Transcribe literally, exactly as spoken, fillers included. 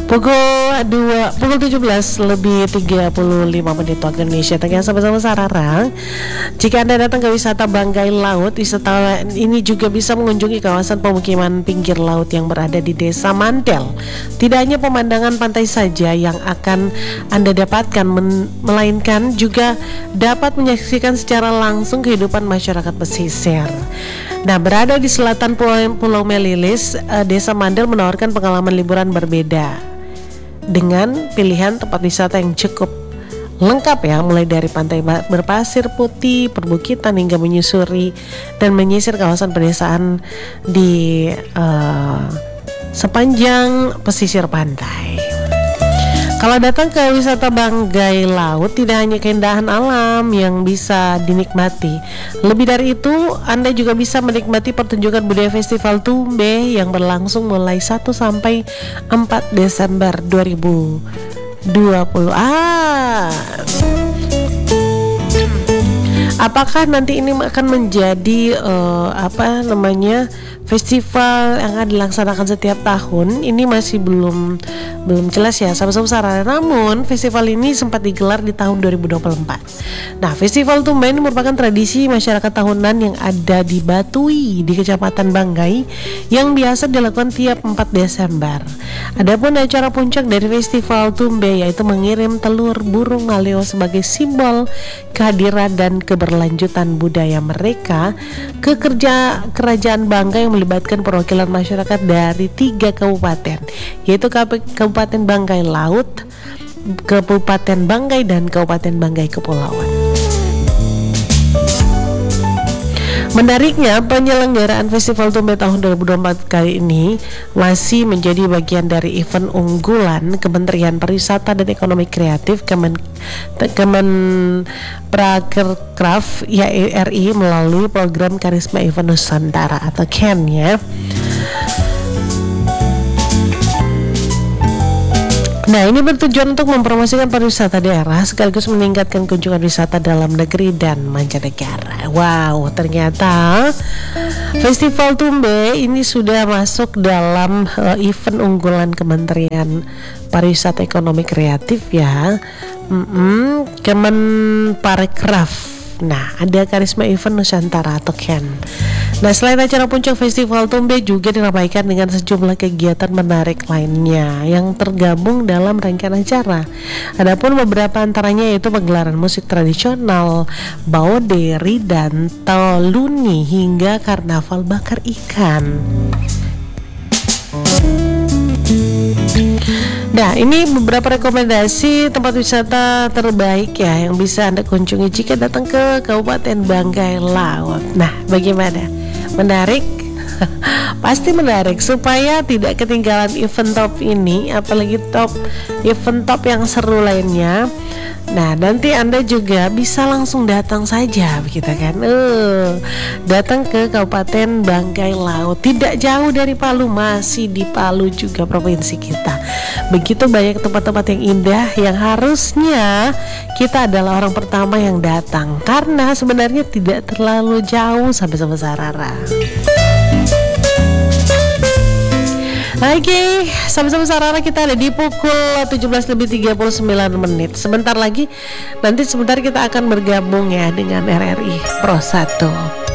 Pukul dua, pukul tujuh belas lebih tiga puluh lima menit waktu Indonesia Tengah. Sama-sama Sararang. Jika Anda datang ke wisata Banggai Laut, wisatawan ini juga bisa mengunjungi kawasan pemukiman pinggir laut yang berada di Desa Mandel. Tidak hanya pemandangan pantai saja yang akan Anda dapatkan, men- melainkan juga dapat menyaksikan secara langsung kehidupan masyarakat pesisir. Nah, berada di selatan Pulau, Pulau Melilis, uh, Desa Mandel menawarkan pengalaman liburan berbeda dengan pilihan tempat wisata yang cukup lengkap ya, mulai dari pantai berpasir putih, perbukitan hingga menyusuri dan menyisir kawasan pedesaan di uh, sepanjang pesisir pantai. Kalau datang ke wisata Banggai Laut, tidak hanya keindahan alam yang bisa dinikmati. Lebih dari itu, Anda juga bisa menikmati pertunjukan budaya Festival Tumbe yang berlangsung mulai satu sampai empat Desember dua ribu dua puluh. Ah. Apakah nanti ini akan menjadi uh, apa namanya festival yang akan dilaksanakan setiap tahun? Ini masih belum belum jelas ya, sama-sama Sarah. Namun festival ini sempat digelar di tahun dua ribu dua puluh empat. Nah, Festival Tumbe ini merupakan tradisi masyarakat tahunan yang ada di Batui di Kecamatan Banggai yang biasa dilakukan tiap empat Desember. Adapun acara puncak dari Festival Tumbe yaitu mengirim telur burung maleo sebagai simbol kehadiran dan keberlanjutan budaya mereka ke kerja kerajaan Banggai yang melibatkan perwakilan masyarakat dari tiga kabupaten, yaitu Kabupaten Banggai Laut, Kabupaten Banggai, dan Kabupaten Banggai Kepulauan. Menariknya, penyelenggaraan Festival Tumbe tahun dua ribu dua puluh empat kali ini masih menjadi bagian dari event unggulan Kementerian Pariwisata dan Ekonomi Kreatif Kemen Kemen Prakerkraf ya R I melalui program Karisma Event Nusantara atau K E N ya. Nah, ini bertujuan untuk mempromosikan pariwisata daerah sekaligus meningkatkan kunjungan wisata dalam negeri dan mancanegara. Wow, ternyata Festival Tumbe ini sudah masuk dalam uh, event unggulan Kementerian Pariwisata Ekonomi Kreatif ya. Mm-mm, Kemenparekraf. Nah, ada Karisma Event Nusantara atau K E N. Nah, selain acara puncak Festival Tumbe juga diramaikan dengan sejumlah kegiatan menarik lainnya yang tergabung dalam rangkaian acara. Adapun beberapa antaranya yaitu pagelaran musik tradisional, baode, ridan, toluni hingga karnaval bakar ikan. Nah, ini beberapa rekomendasi tempat wisata terbaik ya yang bisa Anda kunjungi jika datang ke Kabupaten Banggai Laut. Nah, bagaimana? Menarik? Pasti menarik, supaya tidak ketinggalan event top ini, apalagi top event top yang seru lainnya. Nah, nanti Anda juga bisa langsung datang saja begitu kan. Uh, datang ke Kabupaten Banggai Laut, tidak jauh dari Palu, masih di Palu juga provinsi kita. Begitu banyak tempat-tempat yang indah yang harusnya kita adalah orang pertama yang datang, karena sebenarnya tidak terlalu jauh sampai sama Sarara. Oke, okay, sama-sama Sarara, kita ada di pukul tujuh belas lebih tiga puluh sembilan menit. Sebentar lagi, nanti sebentar kita akan bergabung ya dengan R R I Pro satu.